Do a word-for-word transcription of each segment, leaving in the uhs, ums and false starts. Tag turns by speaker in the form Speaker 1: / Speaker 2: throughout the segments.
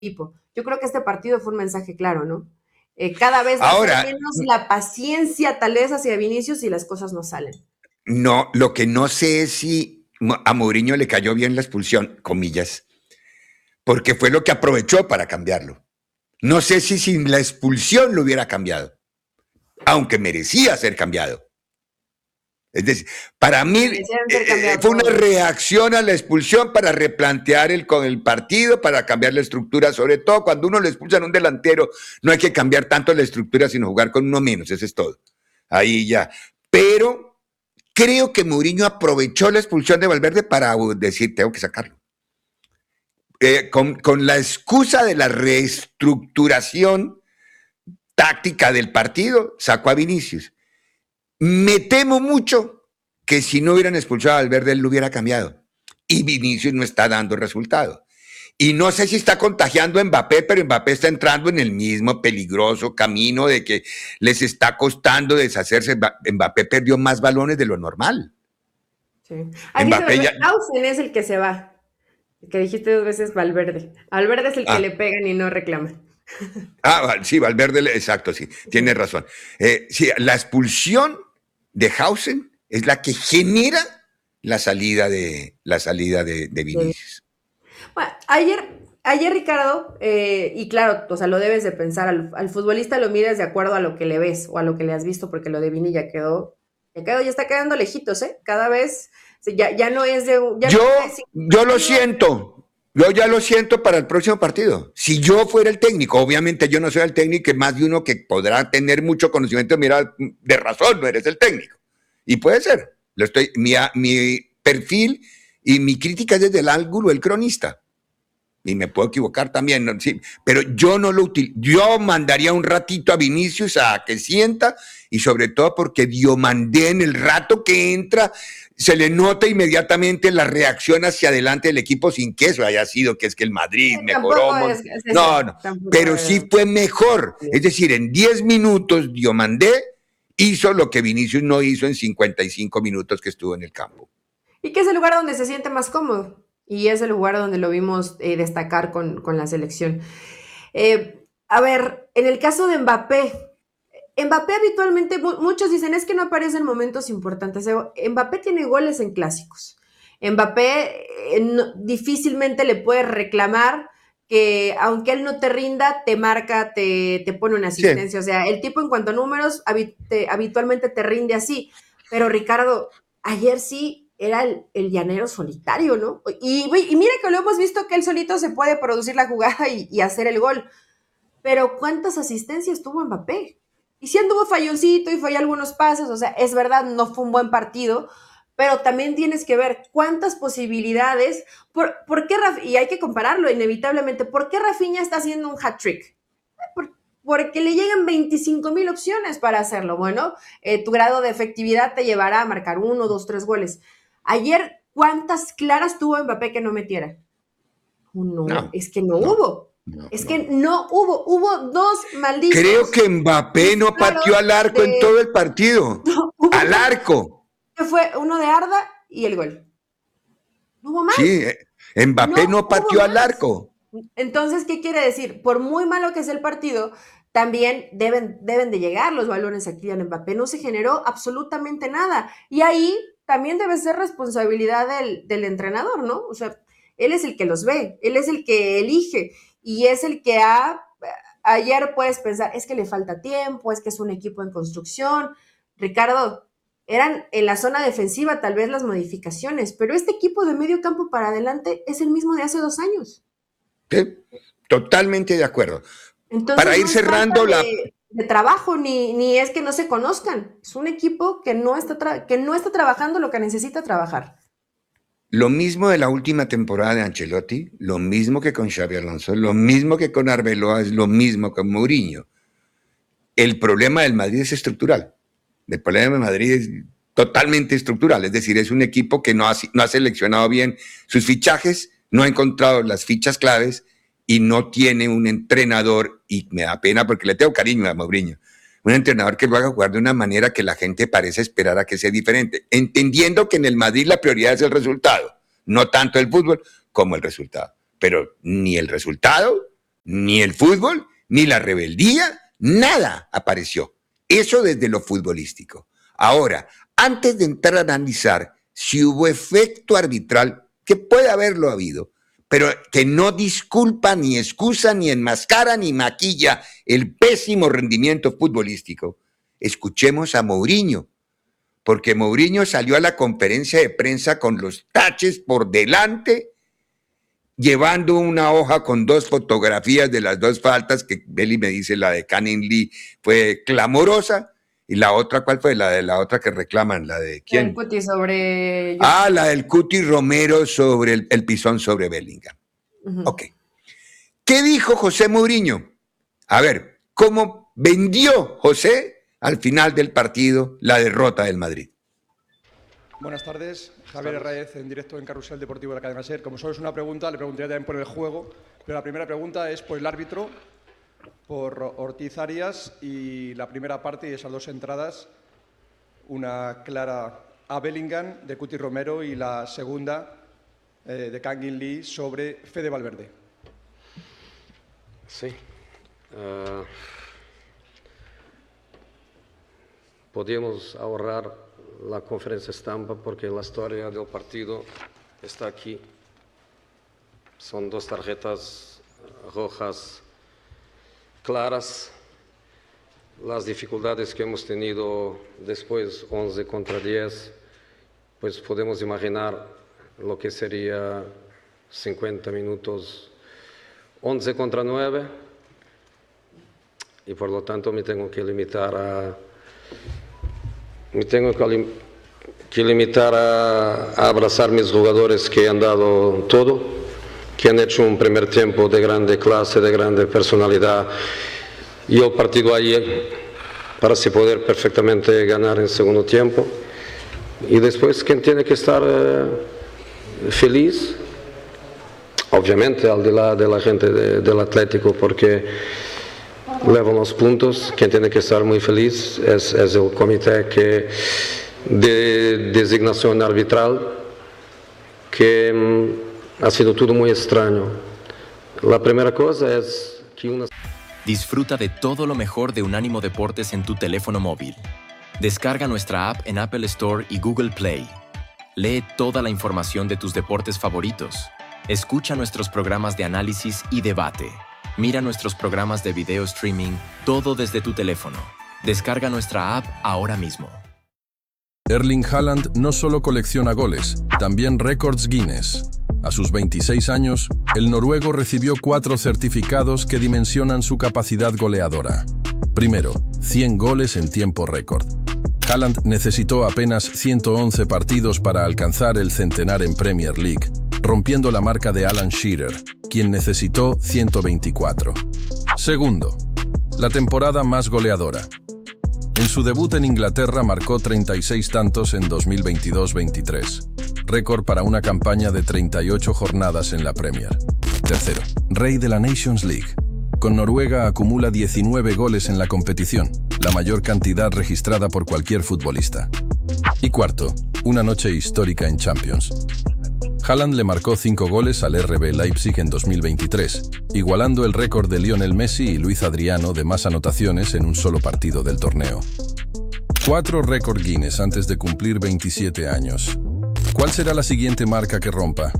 Speaker 1: equipo. Yo creo que este partido fue un mensaje claro, ¿no? Eh, cada vez va a ser
Speaker 2: Ahora,
Speaker 1: menos la paciencia tal vez hacia Vinicius y las cosas no salen.
Speaker 2: no, lo que no sé es si a Mourinho le cayó bien la expulsión, comillas, porque fue lo que aprovechó para cambiarlo. No sé si sin la expulsión lo hubiera cambiado, aunque merecía ser cambiado. Es decir, para mí eh,
Speaker 1: Merecieron ser
Speaker 2: eh,
Speaker 1: cambiados
Speaker 2: fue una
Speaker 1: todos.
Speaker 2: reacción a la expulsión para replantear el, con el partido, para cambiar la estructura. Sobre todo cuando uno le expulsan a un delantero, no hay que cambiar tanto la estructura, sino jugar con uno menos, eso es todo. Ahí ya. Pero creo que Mourinho aprovechó la expulsión de Valverde para decir, tengo que sacarlo. Eh, con, con la excusa de la reestructuración táctica del partido, sacó a Vinicius. Me temo mucho que si no hubieran expulsado a Valverde, él lo hubiera cambiado. Y Vinicius no está dando resultado. Y no sé si está contagiando a Mbappé, pero Mbappé está entrando en el mismo peligroso camino de que les está costando deshacerse. Mbappé perdió más balones de lo normal.
Speaker 1: Sí. Ahí dice
Speaker 2: Mbappé
Speaker 1: Valverde,
Speaker 2: ya...
Speaker 1: Ausen es el que se va. El que dijiste dos veces Valverde. Valverde es el que
Speaker 2: Ah,
Speaker 1: le pegan y no reclaman.
Speaker 2: ah sí, Valverde, exacto, sí, tiene
Speaker 1: Sí.
Speaker 2: razón. Eh, sí, la expulsión de Hausen es la que genera la salida de, la salida de, de Vinicius.
Speaker 1: Bueno, ayer, ayer Ricardo, eh, y claro, o sea, lo debes de pensar, al, al, futbolista lo miras de acuerdo a lo que le ves o a lo que le has visto, porque lo de Vini ya quedó, ya quedó, ya está quedando lejitos, ¿eh? Cada vez, ya, ya no es de, ya
Speaker 2: Yo,
Speaker 1: no es de
Speaker 2: yo lo
Speaker 1: partidos.
Speaker 2: siento, yo ya lo siento para el próximo partido. Si yo fuera el técnico, obviamente yo no soy el técnico, que más de uno que podrá tener mucho conocimiento, mira, de razón, no eres el técnico. Y puede ser. Lo estoy, mi, mi perfil y mi crítica es desde el ángulo del cronista. Y me puedo equivocar también, ¿no? Sí, pero yo no lo utilizo. Yo mandaría un ratito a Vinicius a que sienta, y sobre todo porque Diomandé en el rato que entra se le nota inmediatamente la reacción hacia adelante del equipo, sin que eso haya sido que es que el Madrid
Speaker 1: Sí,
Speaker 2: mejoró.
Speaker 1: tampoco es, es eso,
Speaker 2: No, no,
Speaker 1: tampoco
Speaker 2: pero sí
Speaker 1: es,
Speaker 2: fue mejor. Es decir, en diez minutos Diomandé hizo lo que Vinicius no hizo en cincuenta y cinco minutos que estuvo en el campo.
Speaker 1: y que es el lugar donde se siente más cómodo, y es el lugar donde lo vimos eh, destacar con, con la selección. Eh, a ver, en el caso de Mbappé, Mbappé habitualmente, muchos dicen, es que no aparece en momentos importantes. Mbappé tiene goles en clásicos. Mbappé eh, no, difícilmente le puede reclamar que aunque él no te rinda, te marca, te, te pone una
Speaker 2: Sí.
Speaker 1: asistencia. O sea, el tipo en cuanto a números habit te, habitualmente te rinde así. Pero Ricardo, ayer sí era el, el llanero solitario, ¿no? Y, y, mira que lo hemos visto que él solito se puede producir la jugada y, y hacer el gol. Pero ¿cuántas asistencias tuvo Mbappé? Y sí anduvo falloncito y falló algunos pases, o sea, es verdad, no fue un buen partido, pero también tienes que ver cuántas posibilidades, por, por qué, y hay que compararlo inevitablemente, ¿por qué Rafinha está haciendo un hat-trick? Por, porque le llegan veinticinco mil opciones para hacerlo. Bueno, eh, tu grado de efectividad te llevará a marcar uno, dos, tres goles. Ayer, ¿cuántas claras tuvo Mbappé que no metiera? No,
Speaker 2: No,
Speaker 1: es que no
Speaker 2: no,
Speaker 1: hubo.
Speaker 2: no,
Speaker 1: Es
Speaker 2: no,
Speaker 1: que
Speaker 2: no.
Speaker 1: no hubo. Hubo dos
Speaker 2: Creo
Speaker 1: malditos
Speaker 2: que Mbappé no pateó
Speaker 1: disparos
Speaker 2: al arco en todo
Speaker 1: de.
Speaker 2: el partido.
Speaker 1: No, hubo
Speaker 2: Al
Speaker 1: dos
Speaker 2: arco.
Speaker 1: que fue uno de Arda y el gol. No hubo
Speaker 2: Sí,
Speaker 1: más.
Speaker 2: eh, Mbappé
Speaker 1: No
Speaker 2: no
Speaker 1: hubo
Speaker 2: pateó al
Speaker 1: más.
Speaker 2: arco.
Speaker 1: Entonces, ¿qué quiere decir? Por muy malo que sea el partido, también deben, deben de llegar los balones a Kylian Mbappé. No se generó absolutamente nada. Y ahí también debe ser responsabilidad del, del entrenador, ¿no? O sea, él es el que los ve, él es el que elige y es el que ha... Ayer puedes pensar, es que le falta tiempo, es que es un equipo en construcción. Ricardo, eran en la zona defensiva tal vez las modificaciones, pero este equipo de medio campo para adelante es el mismo de hace dos años.
Speaker 2: Sí, totalmente de acuerdo. Para
Speaker 1: Entonces
Speaker 2: ir
Speaker 1: no es falta
Speaker 2: cerrando la...
Speaker 1: de, de trabajo ni, ni es que no se conozcan. Es un equipo que no, está que no está trabajando lo que necesita trabajar.
Speaker 2: Lo mismo de la última temporada de Ancelotti, lo mismo que con Xabi Alonso, lo mismo que con Arbeloa, es lo mismo con Mourinho. El problema del Madrid es estructural. El problema de Madrid es totalmente estructural, es decir, es un equipo que no ha, no ha seleccionado bien sus fichajes, no ha encontrado las fichas claves y no tiene un entrenador, y me da pena porque le tengo cariño a Mourinho, un entrenador que lo haga jugar de una manera que la gente parece esperar a que sea diferente, entendiendo que en el Madrid la prioridad es el resultado, no tanto el fútbol como el resultado, pero ni el resultado Ni el fútbol, ni la rebeldía, nada apareció. Eso desde lo futbolístico. Ahora, antes de entrar a analizar si hubo efecto arbitral, que puede haberlo habido, pero que no disculpa, ni excusa, ni enmascara, ni maquilla el pésimo rendimiento futbolístico, escuchemos a Mourinho, porque Mourinho salió a la conferencia de prensa con los taches por delante, llevando una hoja con dos fotografías de las dos faltas, que Beli me dice la de Canning Lee fue clamorosa, y la otra, ¿cuál fue? La de la otra que reclaman, la de ¿quién?
Speaker 1: El Cuti sobre...
Speaker 2: Ah, la del Cuti Romero sobre el, el pisón sobre Bellingham. Uh-huh. Ok. ¿Qué dijo José Mourinho? A ver, ¿cómo vendió José al final del partido la derrota del Madrid?
Speaker 3: Buenas tardes, Javier Herráez en directo en Carrusel Deportivo de la cadena SER. Como solo es una pregunta, le preguntaría también por el juego, pero la primera pregunta es por el árbitro, por Ortiz Arias, y la primera parte y esas dos entradas, una clara a Bellingham de Cuti Romero y la segunda eh, de Canning Lee sobre Fede Valverde.
Speaker 4: Sí. Uh, podíamos ahorrar la conferencia estampa porque la historia del partido está aquí. Son dos tarjetas rojas claras. Las dificultades que hemos tenido después, once contra diez, pues podemos imaginar lo que sería cincuenta minutos, once contra nueve, y por lo tanto me tengo que limitar a me tengo que, lim, que limitar a, a abrazar mis jugadores que han dado todo, que han hecho un primer tiempo de grande clase, de grande personalidad, y el partido ayer para así poder perfectamente ganar en segundo tiempo. Y después, ¿quién tiene que estar eh, feliz? Obviamente al de la, de la gente de, del Atlético, porque levan los puntos. Quien tiene que estar muy feliz es, es el comité que, de designación arbitral, que mm, ha sido todo muy extraño. La primera cosa es que una...
Speaker 5: Disfruta de todo lo mejor de Unánimo Deportes en tu teléfono móvil. Descarga nuestra app en Apple Store y Google Play. Lee toda la información de tus deportes favoritos. Escucha nuestros programas de análisis y debate. Mira nuestros programas de video streaming, todo desde tu teléfono. Descarga nuestra app ahora mismo.
Speaker 6: Erling Haaland no solo colecciona goles, también récords Guinness. A sus veintiséis años, el noruego recibió cuatro certificados que dimensionan su capacidad goleadora. Primero, cien goles en tiempo récord. Haaland necesitó apenas ciento once partidos para alcanzar el centenar en Premier League, rompiendo la marca de Alan Shearer, quien necesitó ciento veinticuatro. Segundo, la temporada más goleadora. En su debut en Inglaterra marcó treinta y seis tantos en dos mil veintidós veintitrés, récord para una campaña de treinta y ocho jornadas en la Premier. Tercero, rey de la Nations League. Con Noruega acumula diecinueve goles en la competición, la mayor cantidad registrada por cualquier futbolista. Y cuarto, una noche histórica en Champions. Haaland le marcó cinco goles al R B Leipzig en dos mil veintitrés, igualando el récord de Lionel Messi y Luis Adriano de más anotaciones en un solo partido del torneo. Cuatro récord Guinness antes de cumplir veintisiete años. ¿Cuál será la siguiente marca que rompa?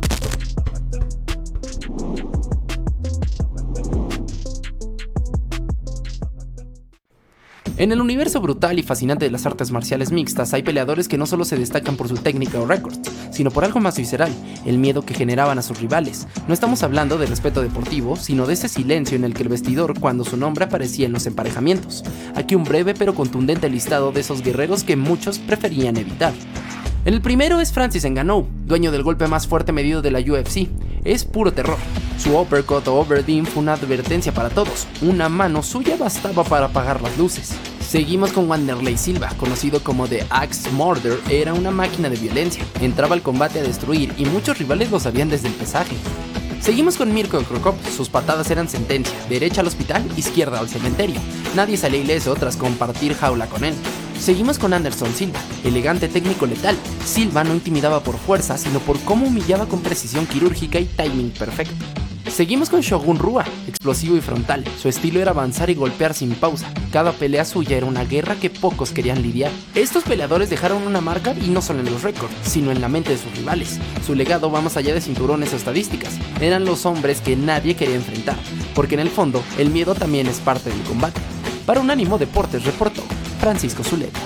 Speaker 7: En el universo brutal y fascinante de las artes marciales mixtas hay peleadores que no solo se destacan por su técnica o récords, sino por algo más visceral, el miedo que generaban a sus rivales. No estamos hablando de respeto deportivo, sino de ese silencio en el que el vestidor cuando su nombre aparecía en los emparejamientos. Aquí un breve pero contundente listado de esos guerreros que muchos preferían evitar. El primero es Francis Ngannou, dueño del golpe más fuerte medido de la U F C. Es puro terror. Su uppercut o overbeam fue una advertencia para todos. Una mano suya bastaba para apagar las luces. Seguimos con Wanderlei Silva, conocido como The Axe Murder. Era una máquina de violencia. Entraba al combate a destruir y muchos rivales lo sabían desde el pesaje. Seguimos con Mirko Cro Cop. Sus patadas eran sentencia. Derecha al hospital, izquierda al cementerio. Nadie salía ileso tras compartir jaula con él. Seguimos con Anderson Silva, elegante técnico letal. Silva no intimidaba por fuerza, sino por cómo humillaba con precisión quirúrgica y timing perfecto. Seguimos con Shogun Rua, explosivo y frontal. Su estilo era avanzar y golpear sin pausa. Cada pelea suya era una guerra que pocos querían lidiar. Estos peleadores dejaron una marca y no solo en los récords, sino en la mente de sus rivales. Su legado va más allá de cinturones o estadísticas. Eran los hombres que nadie quería enfrentar, porque en el fondo el miedo también es parte del combate. Para Unánimo Deportes reportó Francisco Zuleta.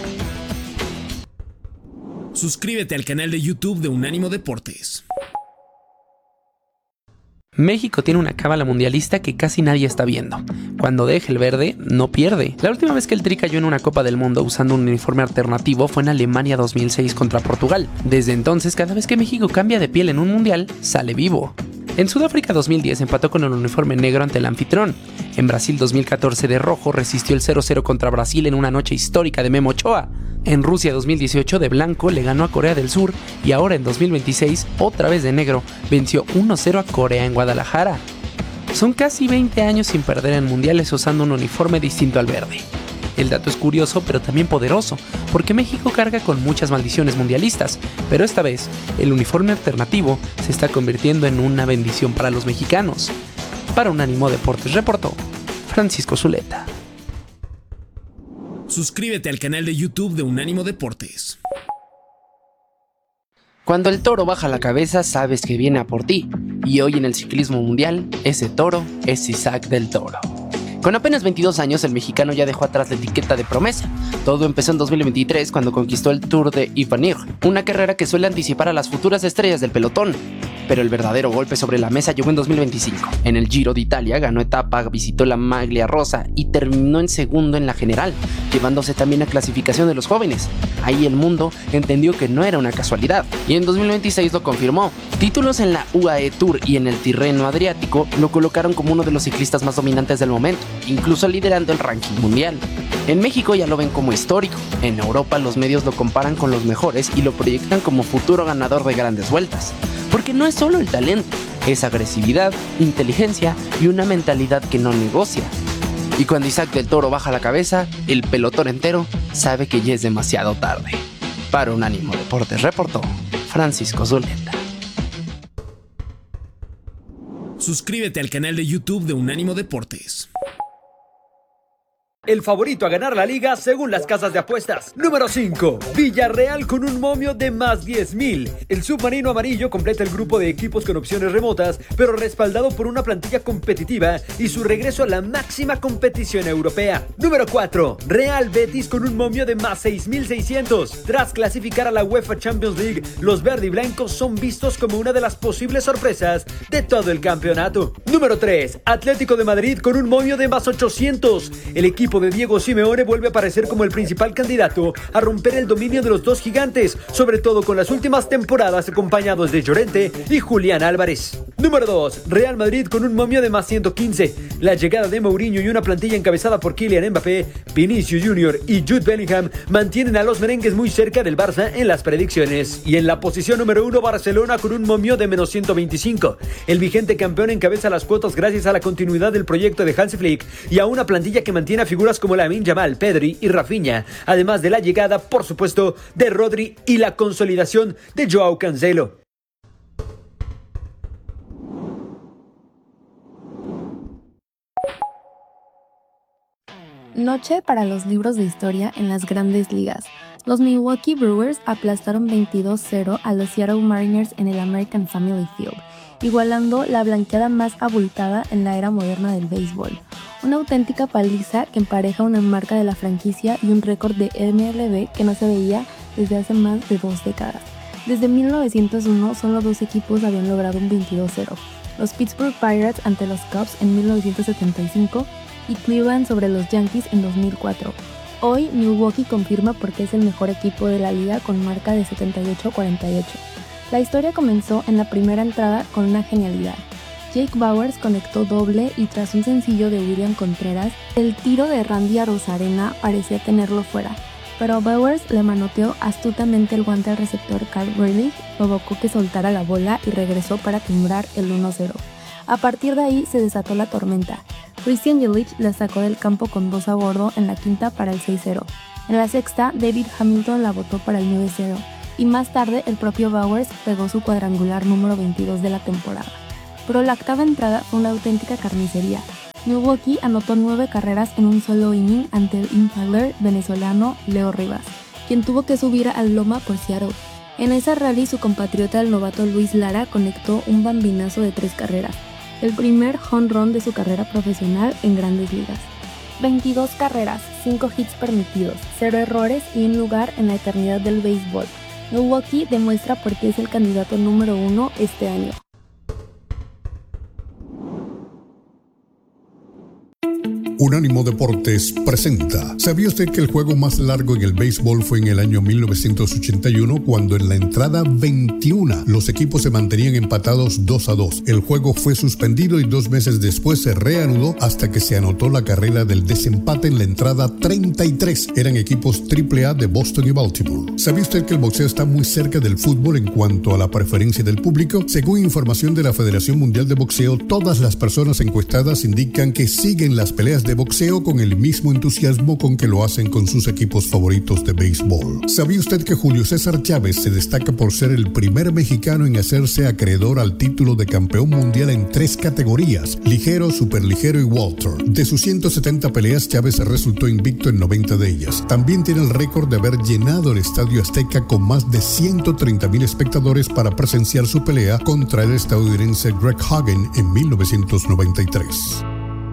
Speaker 8: Suscríbete al canal de YouTube de Unánimo Deportes.
Speaker 7: México tiene una cábala mundialista que casi nadie está viendo. Cuando deja el verde, no pierde. La última vez que el Tri cayó en una Copa del Mundo usando un uniforme alternativo fue en Alemania dos mil seis contra Portugal. Desde entonces, cada vez que México cambia de piel en un mundial, sale vivo. En Sudáfrica dos mil diez empató con el uniforme negro ante el anfitrión. En Brasil dos mil catorce de rojo resistió el cero cero contra Brasil en una noche histórica de Memo Ochoa. En Rusia dos mil dieciocho de blanco le ganó a Corea del Sur y ahora en dos mil veintiséis, otra vez de negro, venció uno cero a Corea en Guadalajara. Son casi veinte años sin perder en mundiales usando un uniforme distinto al verde. El dato es curioso pero también poderoso, porque México carga con muchas maldiciones mundialistas, pero esta vez el uniforme alternativo se está convirtiendo en una bendición para los mexicanos. Para Unánimo Deportes reportó Francisco Zuleta.
Speaker 8: Suscríbete al canal de YouTube de Unánimo Deportes.
Speaker 7: Cuando el toro baja la cabeza, sabes que viene a por ti. Y hoy en el ciclismo mundial, ese toro es Isaac del Toro. Con apenas veintidós años, el mexicano ya dejó atrás la etiqueta de promesa. Todo empezó en dos mil veintitrés cuando conquistó el Tour de Ivanir, una carrera que suele anticipar a las futuras estrellas del pelotón. Pero el verdadero golpe sobre la mesa llegó en dos mil veinticinco. En el Giro de Italia ganó etapa, visitó la Maglia Rosa y terminó en segundo en la general, llevándose también la clasificación de los jóvenes. Ahí el mundo entendió que no era una casualidad y en dos mil veintiséis lo confirmó. Títulos en la U A E Tour y en el Tirreno Adriático lo colocaron como uno de los ciclistas más dominantes del momento, incluso liderando el ranking mundial. En México ya lo ven como histórico. En Europa los medios lo comparan con los mejores y lo proyectan como futuro ganador de grandes vueltas. Porque no es solo el talento, es agresividad, inteligencia y una mentalidad que no negocia. Y cuando Isaac del Toro baja la cabeza, el pelotón entero sabe que ya es demasiado tarde. Para Unánimo Deportes reportó Francisco Zuleta.
Speaker 8: Suscríbete al canal de YouTube de Unánimo Deportes.
Speaker 9: El favorito a ganar la liga según las casas de apuestas. Número cinco. Villarreal con un momio de más diez mil. El submarino amarillo completa el grupo de equipos con opciones remotas, pero respaldado por una plantilla competitiva y su regreso a la máxima competición europea. Número cuatro. Real Betis con un momio de más seis mil seiscientos. Tras clasificar a la UEFA Champions League, los verdiblancos son vistos como una de las posibles sorpresas de todo el campeonato. Número tres. Atlético de Madrid con un momio de más ochocientos. El equipo de Diego Simeone vuelve a aparecer como el principal candidato a romper el dominio de los dos gigantes, sobre todo con las últimas temporadas acompañados de Llorente y Julián Álvarez. Número dos. Real Madrid con un momio de más ciento quince. La llegada de Mourinho y una plantilla encabezada por Kylian Mbappé, Vinicius Junior y Jude Bellingham mantienen a los merengues muy cerca del Barça en las predicciones. Y en la posición número uno, Barcelona con un momio de menos ciento veinticinco. El vigente campeón encabeza las cuotas gracias a la continuidad del proyecto de Hansi Flick y a una plantilla que mantiene a figuras como Lamine Yamal, Pedri y Rafinha, además de la llegada, por supuesto, de Rodri y la consolidación de Joao Cancelo.
Speaker 10: Noche para los libros de historia en las grandes ligas. Los Milwaukee Brewers aplastaron veintidós cero a los Seattle Mariners en el American Family Field, igualando la blanqueada más abultada en la era moderna del béisbol. Una auténtica paliza que empareja una marca de la franquicia y un récord de M L B que no se veía desde hace más de dos décadas. Desde mil novecientos uno, solo dos equipos habían logrado un veintidós cero. Los Pittsburgh Pirates ante los Cubs en mil novecientos setenta y cinco y Cleveland sobre los Yankees en dos mil cuatro. Hoy Milwaukee confirma por qué es el mejor equipo de la liga con marca de setenta y ocho a cuarenta y ocho. La historia comenzó en la primera entrada con una genialidad. Jake Bauers conectó doble y tras un sencillo de William Contreras, el tiro de Randy Arozarena parecía tenerlo fuera, pero Bauers le manoteó astutamente el guante al receptor Carl Rayleigh, provocó que soltara la bola y regresó para timbrar el uno cero. A partir de ahí se desató la tormenta. Christian Yelich la sacó del campo con dos a bordo en la quinta para el seis cero. En la sexta, David Hamilton la botó para el nueve cero. Y más tarde, el propio Bauers pegó su cuadrangular número veintidós de la temporada. pero la octava entrada fue una auténtica carnicería. Milwaukee anotó nueve carreras en un solo inning ante el infielder venezolano Leo Rivas, quien tuvo que subir al loma por Seattle. En esa rally, su compatriota el novato Luis Lara conectó un bambinazo de tres carreras, el primer home run de su carrera profesional en Grandes Ligas. veintidós carreras, cinco hits permitidos, cero errores y un lugar en la eternidad del béisbol. Milwaukee demuestra por qué es el candidato número uno este año.
Speaker 11: Unánimo Deportes presenta. ¿Sabía usted que el juego más largo en el béisbol fue en el año mil novecientos ochenta y uno, cuando en la entrada veintiuno los equipos se mantenían empatados dos a dos? El juego fue suspendido y dos meses después se reanudó hasta que se anotó la carrera del desempate en la entrada treinta y tres. Eran equipos triple A de Boston y Baltimore. ¿Sabía usted que el boxeo está muy cerca del fútbol en cuanto a la preferencia del público? Según información de la Federación Mundial de Boxeo, todas las personas encuestadas indican que siguen las peleas de boxeo con el mismo entusiasmo con que lo hacen con sus equipos favoritos de béisbol. ¿Sabía usted que Julio César Chávez se destaca por ser el primer mexicano en hacerse acreedor al título de campeón mundial en tres categorías: ligero, superligero y welter? De sus ciento setenta peleas, Chávez resultó invicto en noventa de ellas. También tiene el récord de haber llenado el Estadio Azteca con más de ciento treinta mil espectadores para presenciar su pelea contra el estadounidense Greg Hagen en mil novecientos noventa y tres.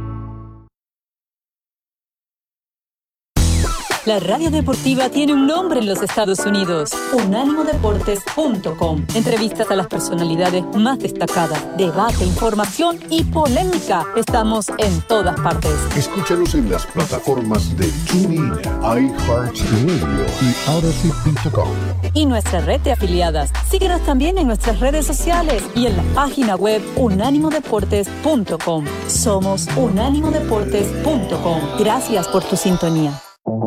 Speaker 12: La radio deportiva tiene un nombre en los Estados Unidos: unánimo deportes punto com. Entrevistas a las personalidades más destacadas, debate, información y polémica. Estamos en todas partes.
Speaker 11: Escúchanos en las plataformas de TuneIn, iHeartRadio y Odyssey punto com.
Speaker 12: Y nuestra red de afiliadas. Síguenos también en nuestras redes sociales y en la página web unánimo deportes punto com. Somos unánimo deportes punto com. Gracias por tu sintonía.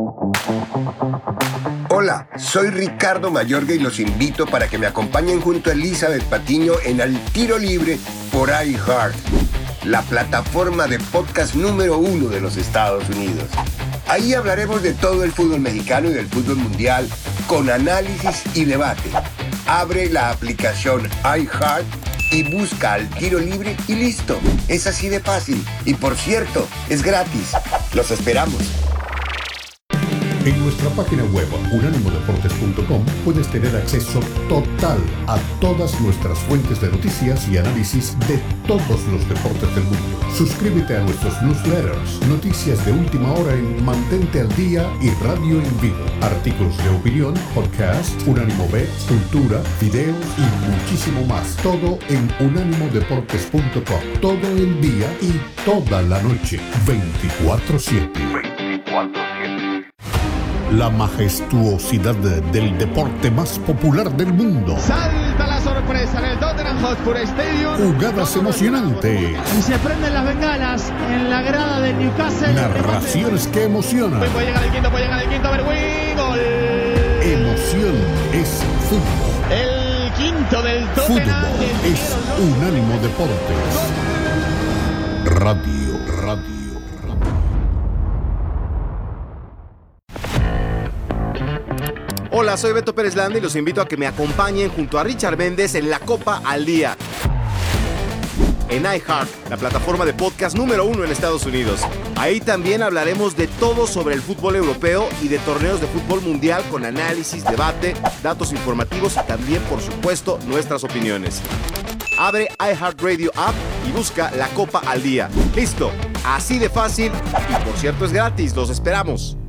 Speaker 13: Hola, soy Ricardo Mayorga y los invito para que me acompañen junto a Elizabeth Patiño en Al Tiro Libre por iHeart, la plataforma de podcast número uno de los Estados Unidos. Ahí hablaremos de todo el fútbol mexicano y del fútbol mundial con análisis y debate. Abre la aplicación iHeart y busca Al Tiro Libre y listo. Es así de fácil. Y por cierto, es gratis. Los esperamos.
Speaker 11: En nuestra página web unánimo deportes punto com puedes tener acceso total a todas nuestras fuentes de noticias y análisis de todos los deportes del mundo. Suscríbete a nuestros newsletters, noticias de última hora en Mantente al Día y Radio en Vivo, artículos de opinión, podcast, Unánimo Bet, cultura, videos y muchísimo más. Todo en unánimo deportes punto com. Todo el día y toda la noche, veinticuatro siete. veinticuatro siete. La majestuosidad del deporte más popular del mundo.
Speaker 14: Salta la sorpresa en el Tottenham Hotspur Stadium.
Speaker 11: Jugadas emocionantes.
Speaker 14: Y se prenden las bengalas en la grada de Newcastle.
Speaker 11: Narraciones que emocionan.
Speaker 14: Puede llegar el quinto, puede llegar el quinto, Berwin. Gol.
Speaker 11: Emoción es fútbol.
Speaker 14: El quinto del Tottenham.
Speaker 11: Fútbol es Unánimo Deportes. Radio, radio.
Speaker 15: Hola, soy Beto Pérez Landa y los invito a que me acompañen junto a Richard Méndez en La Copa al Día. En iHeart, la plataforma de podcast número uno en Estados Unidos. Ahí también hablaremos de todo sobre el fútbol europeo y de torneos de fútbol mundial con análisis, debate, datos informativos y también, por supuesto, nuestras opiniones. Abre iHeartRadio App y busca La Copa al Día. ¡Listo! Así de fácil y, por cierto, es gratis. ¡Los esperamos!